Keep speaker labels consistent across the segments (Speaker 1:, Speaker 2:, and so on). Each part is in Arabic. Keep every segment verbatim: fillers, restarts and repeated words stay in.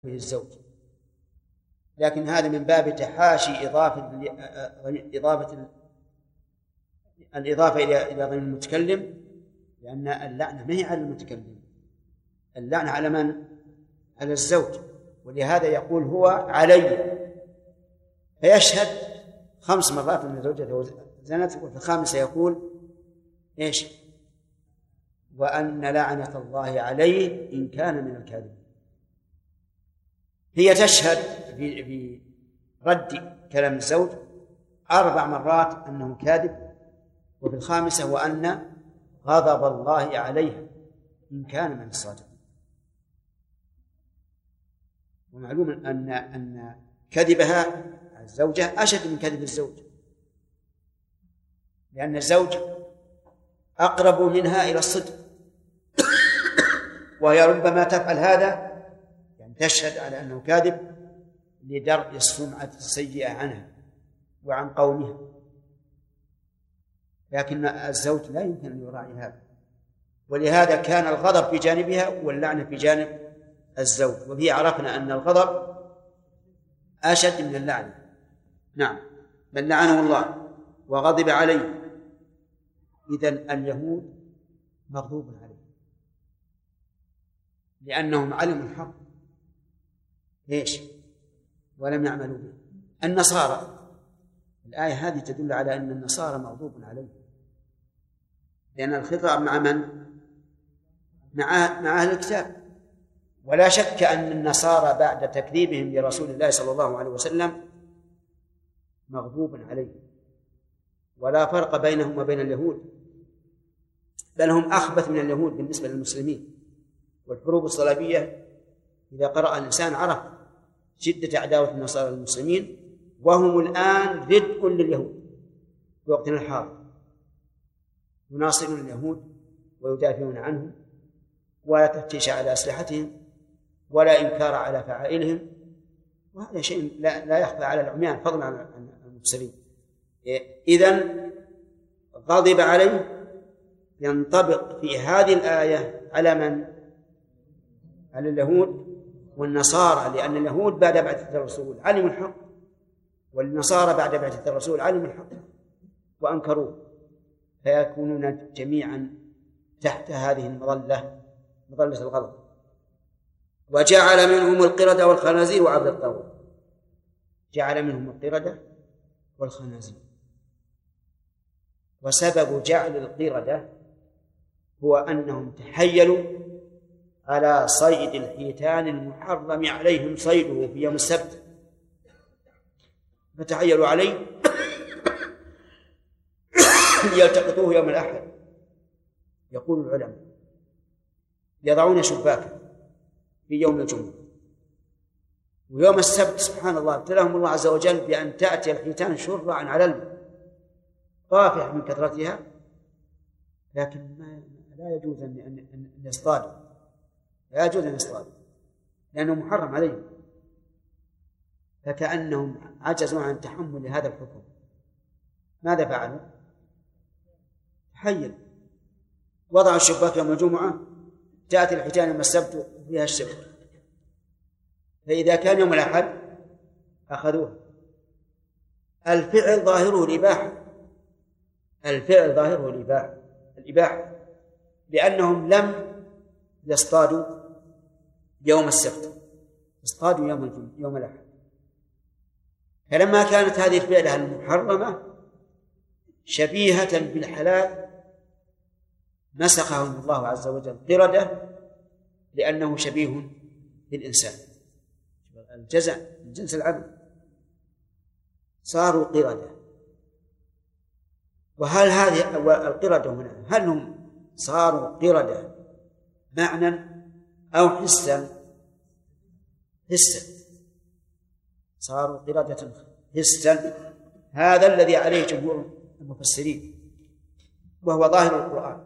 Speaker 1: به الزوج، لكن هذا من باب تحاشي إضافة إضافة الإضافة إلى إلى ضمير المتكلم، لأن اللعنة ما هي على المتكلم، اللعنة على من؟ على الزوج، ولهذا يقول هو علي، فيشهد خمس مرات من زوجته زنت، وفي الخامسة يقول إيش؟ وأن لعنة الله عليه إن كان من الكاذبين. هي تشهد في في رد كلام الزوج أربع مرات أنه كاذب، وفي الخامسة وأن غضب الله عليها إن كان من الصادقين. ومعلوم أن أن كذبها الزوجة أشد من كذب الزوج، لأن الزوج أقرب منها إلى الصدق، وهي ربما تفعل هذا يعني تشهد على أنه كاذب لدرء السمعة السيئة عنها وعن قومها، لكن الزوج لا يمكن أن يراعي هذا، ولهذا كان الغضب في جانبها واللعنة في جانب الزوج، وفي عرفنا أن الغضب أشد من اللعنة. نعم، بل لعنه الله وغضب عليه. إذن اليهود مغضوب عليه لأنهم علموا الحق ليش ولم يعملوا به. النصارى، الآية هذه تدل على أن النصارى مغضوب عليه، لأن الخطاب مع من؟ مع مع أهل الكتاب، ولا شك أن النصارى بعد تكذيبهم لرسول الله صلى الله عليه وسلم مغضوب عليه، ولا فرق بينهم وبين اليهود، بل هم أخبث من اليهود بالنسبة للمسلمين. والحروب الصليبية إذا قرأ الإنسان عرف شدة عداوة النصارى للمسلمين، وهم الآن ردء لليهود في وقتنا الحاضر، يناصرون اليهود ويدافعون عنهم، ولا تفتيش على أسلحتهم ولا إنكار على فعائلهم، وهذا شيء لا, لا يخفى على العميان فضلا عن المبصرين. إذن غضب عليه ينطبق في هذه الآية على من؟ على اليهود والنصارى، لأن اليهود بعد بعثة الرسول علموا الحق، والنصارى بعد بعثة الرسول علموا الحق وأنكروه، فيكونون جميعا تحت هذه المظلة، مظلة الغضب. وجعل منهم القردة والخنازير وعبد الطاغوت، جعل منهم القردة والخنازير. وسبب جعل القردة هو أنهم تحيلوا على صيد الحيتان المحرم عليهم صيده في يوم السبت، فتحيلوا عليه يلتقطوه يوم الأحد. يقول العلماء يضعون شباكا في يوم الجمعة، ويوم السبت سبحان الله ابتلاهم الله عز وجل بأن تأتي الحيتان شرعا على الماء طافح من كثرتها، لكن ما لا يجوز أن يصطادوا، لا يجوز أن يصطادوا لأنه محرم عليهم، فكأنهم عجزوا عن تحمل هذا الحكم. ماذا فعلوا؟ تحيل، وضعوا الشباك يوم الجمعة، تأتي الحيتان يوم السبت فيها الشبك، فإذا كان يوم الأحد أخذوها. الفعل ظاهره الإباحة، الفعل ظاهره الإباحة الإباحة لأنهم لم يصطادوا يوم السبت، اصطادوا يوم الجمعة يوم الأحد. فلما كانت هذه الفعلة المحرمة شبيهة بالحلال مسخهم الله عز وجل قردة، لأنه شبيه بالإنسان، الجزع من جنس العمل، صاروا قردة. وهل هذه القردة هنا هل هم صاروا قردة معنى أو حسا؟ حسا، صاروا قردة حسا، هذا الذي عليه جمهور المفسرين وهو ظاهر القرآن،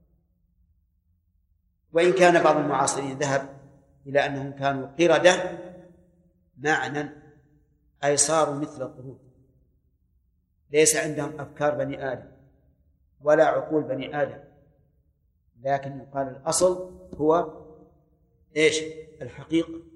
Speaker 1: وإن كان بعض المعاصرين ذهب إلى أنهم كانوا قردة معنى أي صاروا مثل القرود، ليس عندهم أفكار بني آدم ولا عقول بني آدم، لكن يقال الأصل هو إيش؟ الحقيقة.